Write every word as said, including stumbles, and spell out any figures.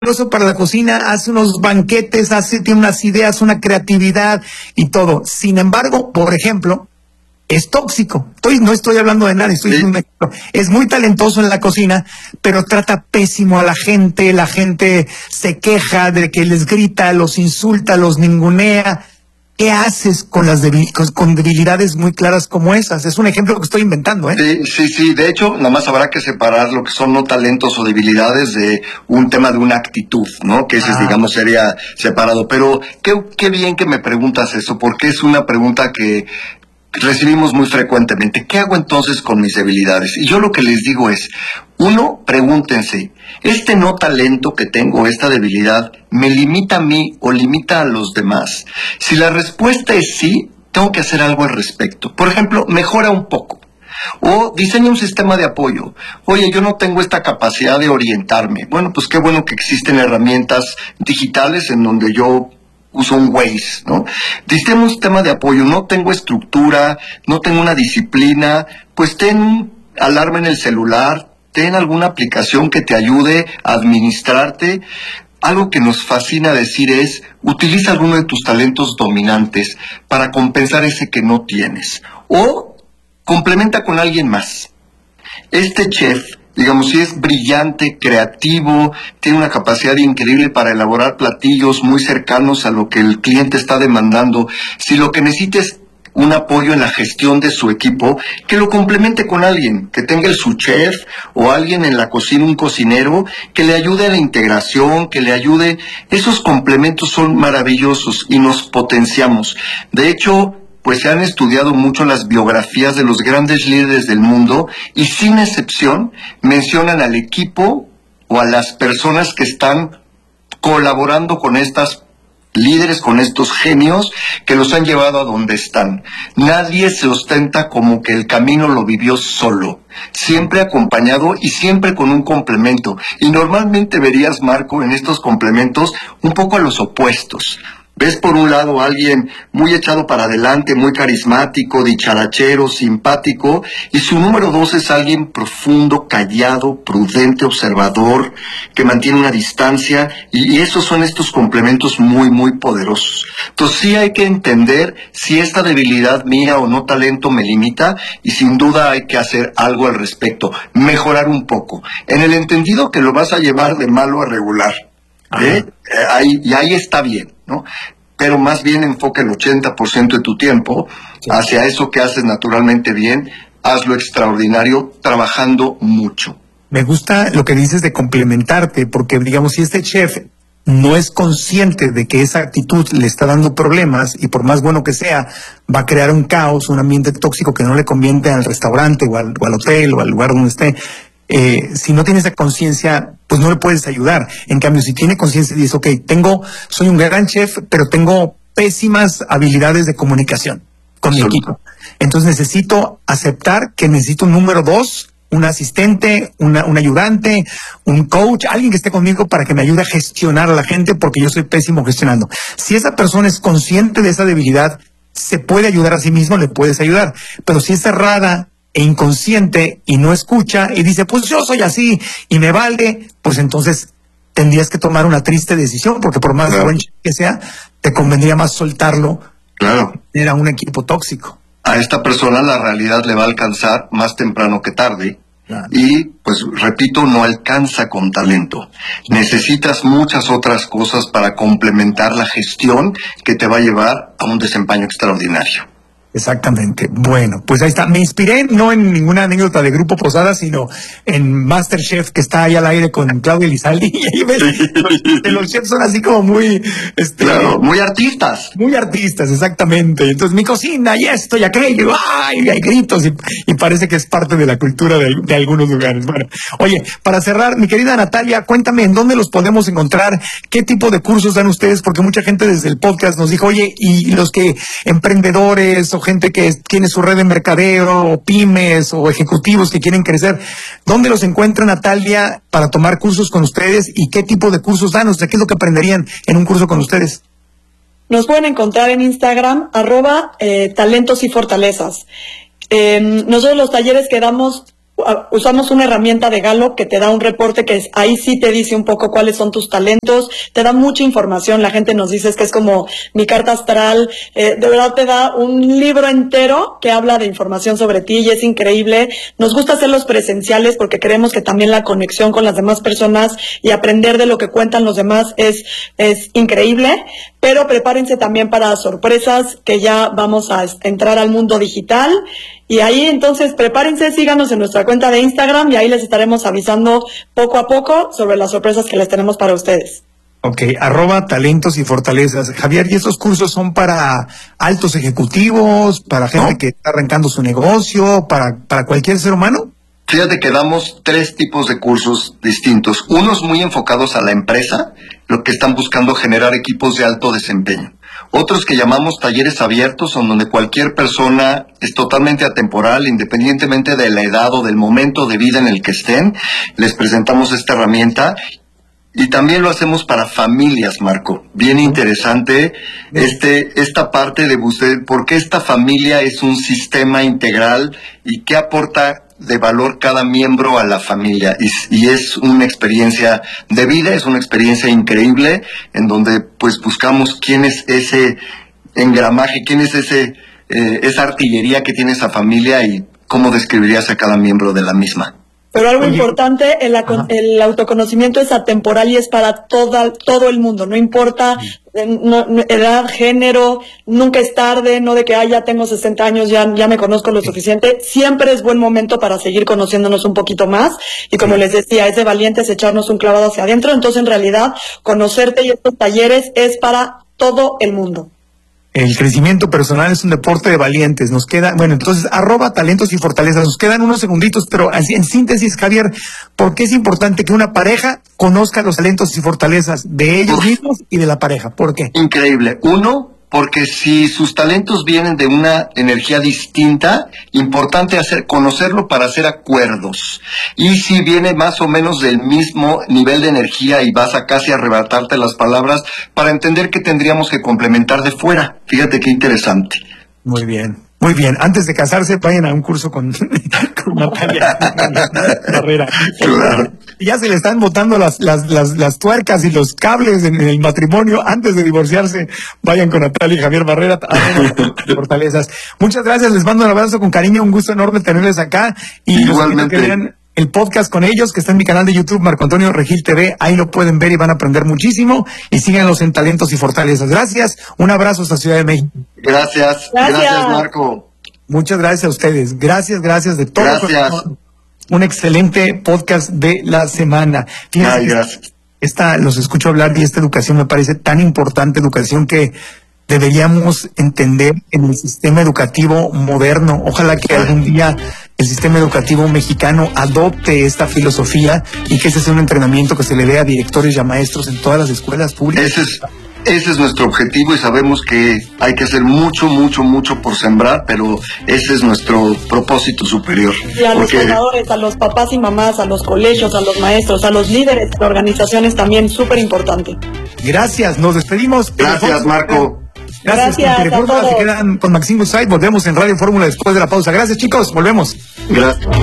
maravilloso para la cocina, hace unos banquetes, hace, tiene unas ideas, una creatividad y todo. Sin embargo, por ejemplo, es tóxico. Estoy, no estoy hablando de nada, estoy diciendo un ejemplo. Es muy talentoso en la cocina, pero trata pésimo a la gente, la gente se queja de que les grita, los insulta, los ningunea. ¿Qué haces con las debil con, con debilidades muy claras como esas? Es un ejemplo que estoy inventando, ¿eh? Sí, sí, sí. De hecho, nada más habrá que separar lo que son no talentos o debilidades de un tema de una actitud, ¿no? Que ese, ah. digamos, sería separado. Pero qué, qué bien que me preguntas eso, porque es una pregunta que recibimos muy frecuentemente. ¿Qué hago entonces con mis debilidades? Y yo lo que les digo es, uno, pregúntense, ¿este no talento que tengo, esta debilidad, me limita a mí o limita a los demás? Si la respuesta es sí, tengo que hacer algo al respecto. Por ejemplo, mejora un poco. O diseña un sistema de apoyo. Oye, yo no tengo esta capacidad de orientarme. Bueno, pues qué bueno que existen herramientas digitales en donde yo uso un Waze, ¿no? Diseña un sistema de apoyo. No tengo estructura, no tengo una disciplina. Pues ten alarma en el celular, ten alguna aplicación que te ayude a administrarte. Algo que nos fascina decir es, utiliza alguno de tus talentos dominantes para compensar ese que no tienes. O complementa con alguien más. Este chef, digamos, si es brillante, creativo, tiene una capacidad increíble para elaborar platillos muy cercanos a lo que el cliente está demandando. Si lo que necesita es un apoyo en la gestión de su equipo, que lo complemente con alguien, que tenga el su chef o alguien en la cocina, un cocinero, que le ayude a la integración, que le ayude. Esos complementos son maravillosos y nos potenciamos. De hecho, pues se han estudiado mucho las biografías de los grandes líderes del mundo y sin excepción mencionan al equipo o a las personas que están colaborando con estas líderes, con estos genios que los han llevado a donde están. Nadie se ostenta como que el camino lo vivió solo, siempre acompañado y siempre con un complemento. Y normalmente verías, Marco, en estos complementos un poco a los opuestos. Ves por un lado a alguien muy echado para adelante, muy carismático, dicharachero, simpático, y su número dos es alguien profundo, callado, prudente, observador, que mantiene una distancia, y, y esos son estos complementos muy, muy poderosos. Entonces sí hay que entender si esta debilidad mía o no talento me limita, y sin duda hay que hacer algo al respecto, mejorar un poco, en el entendido que lo vas a llevar de malo a regular. ¿Eh? Eh, ahí, y ahí está bien, ¿no? Pero más bien enfoca el ochenta por ciento de tu tiempo sí. hacia eso que haces naturalmente bien, hazlo extraordinario, trabajando mucho. Me gusta lo que dices de complementarte, porque digamos, si este chef no es consciente de que esa actitud le está dando problemas, y por más bueno que sea, va a crear un caos, un ambiente tóxico que no le conviene al restaurante o al, o al hotel o al lugar donde esté. Eh, si no tiene esa conciencia, pues no le puedes ayudar. En cambio, si tiene conciencia y dice, ok, tengo, soy un gran chef, pero tengo pésimas habilidades de comunicación con mi equipo. Entonces necesito aceptar que necesito un número dos, un asistente, una, un ayudante, un coach, alguien que esté conmigo para que me ayude a gestionar a la gente, porque yo soy pésimo gestionando. Si esa persona es consciente de esa debilidad, se puede ayudar a sí mismo, le puedes ayudar. Pero si es cerrada e inconsciente y no escucha y dice, pues yo soy así y me vale, pues entonces tendrías que tomar una triste decisión, porque por más claro. buen que sea, te convendría más soltarlo. Claro. Era un equipo tóxico. A esta persona la realidad le va a alcanzar más temprano que tarde. Claro. Y, pues, repito, no alcanza con talento. Necesitas muchas otras cosas para complementar la gestión que te va a llevar a un desempeño extraordinario. Exactamente. Bueno, pues ahí está. Me inspiré no en ninguna anécdota de Grupo Posada, sino en MasterChef, que está ahí al aire con Claudia Elizalde. Y ahí ves, los, los chefs son así como muy... Este, claro, muy artistas. Muy artistas, exactamente. Entonces, mi cocina y esto y aquello, ¡ay! Hay gritos y, y parece que es parte de la cultura de, de algunos lugares. Bueno, oye, para cerrar, mi querida Natalia, cuéntame en dónde los podemos encontrar, qué tipo de cursos dan ustedes, porque mucha gente desde el podcast nos dijo, oye, y los que emprendedores o gente que tiene su red de mercadeo, o pymes, o ejecutivos que quieren crecer, ¿dónde los encuentra Natalia para tomar cursos con ustedes y qué tipo de cursos dan? O sea, ¿qué es lo que aprenderían en un curso con ustedes? Nos pueden encontrar en Instagram, arroba eh, talentos y fortalezas. Eh, nosotros los talleres que damos usamos una herramienta de Gallup que te da un reporte que es, ahí sí te dice un poco cuáles son tus talentos, te da mucha información, la gente nos dice que es como mi carta astral, eh, de verdad te da un libro entero que habla de información sobre ti y es increíble. Nos gusta hacerlos presenciales porque creemos que también la conexión con las demás personas y aprender de lo que cuentan los demás es, es increíble, pero prepárense también para sorpresas que ya vamos a entrar al mundo digital. Y ahí entonces prepárense, síganos en nuestra cuenta de Instagram y ahí les estaremos avisando poco a poco sobre las sorpresas que les tenemos para ustedes. Ok, arroba talentos y fortalezas. Javier, ¿y estos cursos son para altos ejecutivos, para gente ¿No? que está arrancando su negocio, para, para cualquier ser humano? Fíjate que damos tres tipos de cursos distintos. Unos muy enfocados a la empresa, lo que están buscando generar equipos de alto desempeño. Otros que llamamos talleres abiertos, son donde cualquier persona es totalmente atemporal, independientemente de la edad o del momento de vida en el que estén. Les presentamos esta herramienta. Y también lo hacemos para familias, Marco. Bien interesante este esta parte de usted, porque esta familia es un sistema integral y qué aporta de valor cada miembro a la familia. Y, y es una experiencia de vida, es una experiencia increíble, en donde pues buscamos quién es ese engramaje, quién es ese eh, esa artillería que tiene esa familia y cómo describirías a cada miembro de la misma. Pero algo Oye, importante, el, el autoconocimiento es atemporal y es para toda, todo el mundo, no importa eh, no, no, edad, género, nunca es tarde, no de que ah, ya tengo sesenta años, ya, ya me conozco lo suficiente, siempre es buen momento para seguir conociéndonos un poquito más y como les decía, es de valientes echarnos un clavado hacia adentro, entonces en realidad conocerte y estos talleres es para todo el mundo. El crecimiento personal es un deporte de valientes. Nos queda, bueno, entonces, arroba talentos y fortalezas. Nos quedan unos segunditos, pero así en síntesis, Javier, ¿por qué es importante que una pareja conozca los talentos y fortalezas de ellos mismos y de la pareja? ¿Por qué? Increíble. Uno, porque si sus talentos vienen de una energía distinta, importante hacer conocerlo para hacer acuerdos. Y si viene más o menos del mismo nivel de energía y vas a casi arrebatarte las palabras, para entender que tendríamos que complementar de fuera. Fíjate qué interesante. Muy bien, muy bien. Antes de casarse, vayan a un curso con, con Natalia Barrera. Claro. Ya se le están botando las, las, las, las tuercas y los cables en, en el matrimonio. Antes de divorciarse, vayan con Natalia y Javier Barrera a Fortalezas. Muchas gracias, les mando un abrazo con cariño, un gusto enorme tenerles acá. Y igualmente. Los que vean el podcast con ellos, que está en mi canal de YouTube, Marco Antonio Regil T V, ahí lo pueden ver y van a aprender muchísimo. Y síganlos en Talentos y Fortalezas. Gracias, un abrazo hasta Ciudad de México. Gracias, Gracias, gracias Marco. Muchas gracias a ustedes. Gracias, gracias de todo. Gracias. Un excelente podcast de la semana. Fíjense Ay, que gracias. esta, los escucho hablar y esta educación me parece tan importante, educación que deberíamos entender en el sistema educativo moderno. Ojalá que algún día el sistema educativo mexicano adopte esta filosofía y que ese sea un entrenamiento que se le dé a directores y a maestros en todas las escuelas públicas. Ese es, ese es nuestro objetivo y sabemos que hay que hacer mucho, mucho, mucho por sembrar, pero ese es nuestro propósito superior. Y a los Porque fundadores, a los papás y mamás, a los colegios, a los maestros, a los líderes de organizaciones también, súper importante. Gracias, nos despedimos. gracias, Marco. Gracias, Gracias con Telefórmula a todos. se quedan con Maxim Side. Volvemos en Radio Fórmula después de la pausa. Gracias, chicos. Volvemos. Gracias.